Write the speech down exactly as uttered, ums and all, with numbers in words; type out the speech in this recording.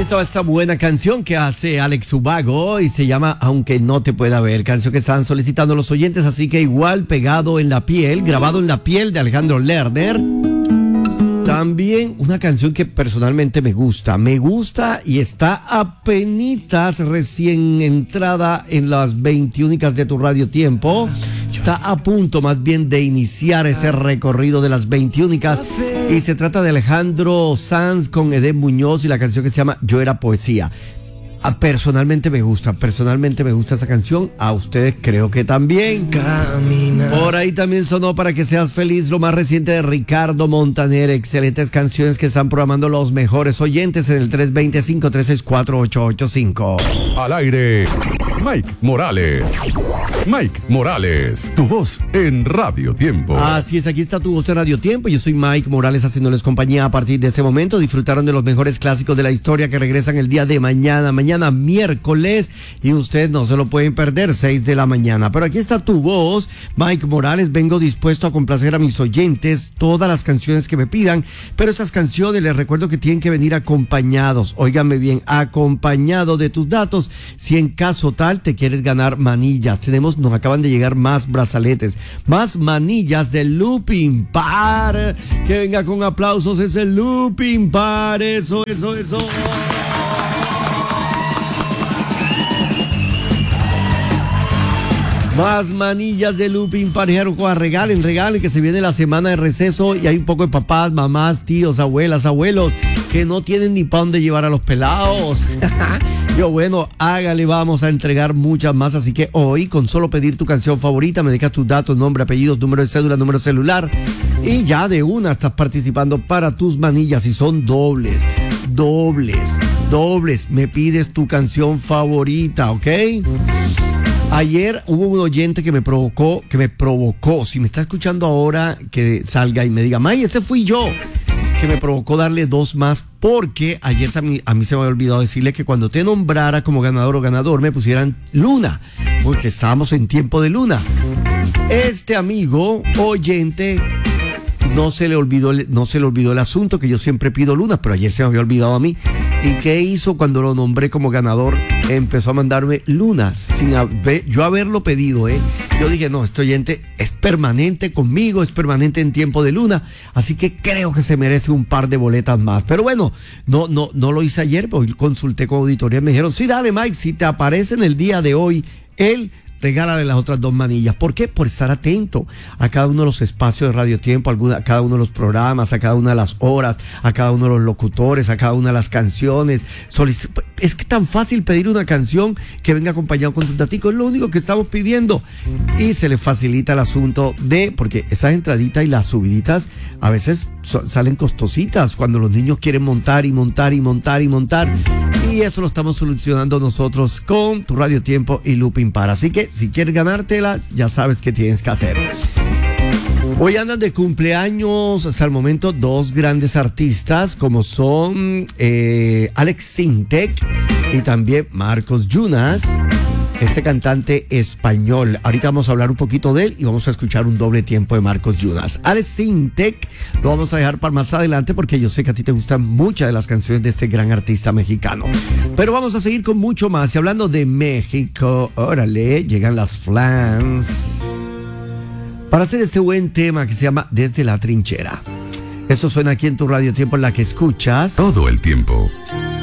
estaba esta buena canción que hace Alex Ubago y se llama Aunque no te pueda ver, canción que están solicitando los oyentes, así que igual pegado en la piel, grabado en la piel de Alejandro Lerner. También una canción que personalmente me gusta, me gusta y está apenitas recién entrada en las veintiúnicas de tu Radio Tiempo. Está a punto más bien de iniciar ese recorrido de las veintiúnicas y se trata de Alejandro Sanz con Edén Muñoz y la canción que se llama Yo Era Poesía. Ah, personalmente me gusta, personalmente me gusta esa canción, a ustedes creo que también. Camina. Por ahí también sonó Para que seas feliz, lo más reciente de Ricardo Montaner, excelentes canciones que están programando los mejores oyentes en el tres dos cero, cinco tres seis cuatro, ocho ocho cinco. Al aire, Mike Morales. Mike Morales, tu voz en Radio Tiempo. Así es, aquí está tu voz en Radio Tiempo. Yo soy Mike Morales haciéndoles compañía a partir de ese momento. Disfrutaron de los mejores clásicos de la historia que regresan el día de mañana, mañana miércoles, y ustedes no se lo pueden perder, seis de la mañana. Pero aquí está tu voz, Mike Morales. Vengo dispuesto a complacer a mis oyentes todas las canciones que me pidan, pero esas canciones les recuerdo que tienen que venir acompañados. Óigame bien, acompañado de tus datos. Si en caso tal te quieres ganar manillas, tenemos nos acaban de llegar más brazaletes, más manillas de Looping Par. Que venga con aplausos ese Looping Par, eso, eso, eso. Más manillas de Looping Par, regalen, regalen, que se viene la semana de receso y hay un poco de papás, mamás, tíos, abuelas, abuelos que no tienen ni para dónde llevar a los pelados. Yo, bueno, hágale, vamos a entregar muchas más, así que hoy, con solo pedir tu canción favorita, me dejas tus datos, nombre, apellidos, número de cédula, número celular, y ya de una estás participando para tus manillas, y son dobles, dobles, dobles, me pides tu canción favorita, ¿ok? Ayer hubo un oyente que me provocó, que me provocó, si me está escuchando ahora, que salga y me diga, May, ese fui yo, que me provocó darle dos más, porque ayer a mí, a mí se me había olvidado decirle que cuando te nombrara como ganador o ganador me pusieran Luna, porque estábamos en tiempo de Luna. Este amigo oyente no se le olvidó, no se le olvidó el asunto, que yo siempre pido Luna, pero ayer se me había olvidado a mí. ¿Y qué hizo cuando lo nombré como ganador? Empezó a mandarme lunas sin haber, yo haberlo pedido, ¿eh? Yo dije, no, este oyente es permanente conmigo, es permanente en tiempo de Luna, así que creo que se merece un par de boletas más. Pero bueno, no, no, no lo hice ayer, pero consulté con auditoría y me dijeron, sí, dale, Mike, si te aparece en el día de hoy, él... regálale las otras dos manillas. ¿Por qué? Por estar atento a cada uno de los espacios de Radio Tiempo, a cada uno de los programas, a cada una de las horas, a cada uno de los locutores, a cada una de las canciones. Es que tan fácil pedir una canción que venga acompañado con tus daticos, es lo único que estamos pidiendo. Y se le facilita el asunto de, porque esas entraditas y las subiditas a veces so, salen costositas cuando los niños quieren montar y montar y montar y montar. Y eso lo estamos solucionando nosotros con tu Radio Tiempo y Looping Par. Así que si quieres ganártelas, ya sabes qué tienes que hacer. Hoy andan de cumpleaños hasta el momento dos grandes artistas como son eh, Alex Sintek y también Marcos Yunas, este cantante español. Ahorita vamos a hablar un poquito de él y vamos a escuchar un doble tiempo de Marcos Yunas. Alex Sintek lo vamos a dejar para más adelante porque yo sé que a ti te gustan muchas de las canciones de este gran artista mexicano. Pero vamos a seguir con mucho más. Y hablando de México, órale, llegan las Flans para hacer este buen tema que se llama Desde la Trinchera. Eso suena aquí en tu Radio Tiempo, en la que escuchas todo el tiempo.